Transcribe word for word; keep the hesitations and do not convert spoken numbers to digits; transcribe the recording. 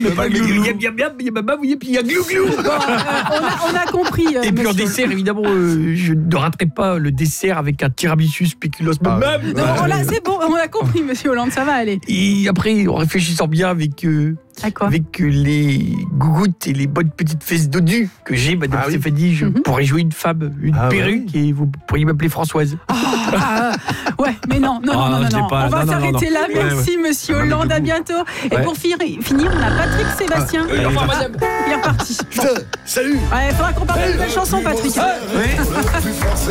Mais pas Il y a glouglou. bien, bien, il y a baba, oui, et puis il y a glouglou. Bon, euh, on, a, on a compris. euh, Et puis en monsieur. dessert, évidemment, euh, je ne raterai pas le dessert avec un tiramisu spéculoos. Ah, Même. Non, on l'a- c'est bon, on a compris, monsieur Hollande, ça va aller. Et après, en réfléchissant bien avec, euh, À quoi avec euh, les gougouttes et les bonnes petites fesses dodues que j'ai, Madame Ah oui. Stéphanie, je Mhm. pourrais jouer une femme, une Ah perruque, et vous pourriez m'appeler Françoise. Ah, ouais, mais non, non, Ah, non, non, je l'ai non. pas. On va Non, non, s'arrêter non, là. non. Merci, monsieur Ah, Hollande. mais À du bientôt. Et Ouais. pour finir, finir, on a Patrick Sébastien. Euh, au revoir, madame. Il est reparti. Bon. Putain, salut. Ouais, il faudra qu'on parle de nouvelle chanson, Patrick. Le plus fort,